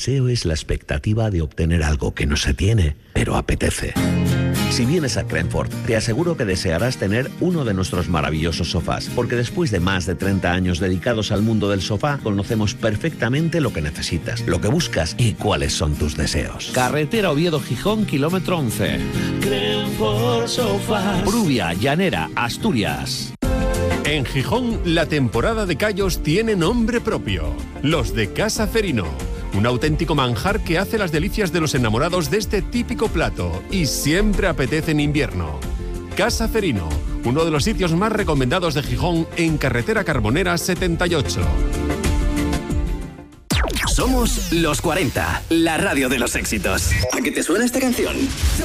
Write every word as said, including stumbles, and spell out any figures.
deseo es la expectativa de obtener algo que no se tiene, pero apetece. Si vienes a Crenford, te aseguro que desearás tener uno de nuestros maravillosos sofás, porque después de más de treinta años dedicados al mundo del sofá, conocemos perfectamente lo que necesitas, lo que buscas y cuáles son tus deseos. Carretera Oviedo-Gijón, kilómetro once. Crenford Sofás. Prubia, Llanera, Asturias. En Gijón, la temporada de callos tiene nombre propio. Los de Casa Cerino. Un auténtico manjar que hace las delicias de los enamorados de este típico plato y siempre apetece en invierno. Casa Cerino, uno de los sitios más recomendados de Gijón en Carretera Carbonera setenta y ocho. Somos Los cuarenta, la radio de los éxitos. ¿A qué te suena esta canción?